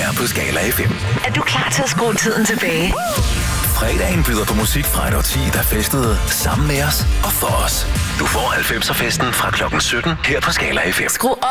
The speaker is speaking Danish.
her på Skala FM. Er du klar til at skrue tiden tilbage? Fredagen byder på musik fra et årti, der festede sammen med os og for os. Du får 90'er festen fra klokken 17 her på Skala FM. Skru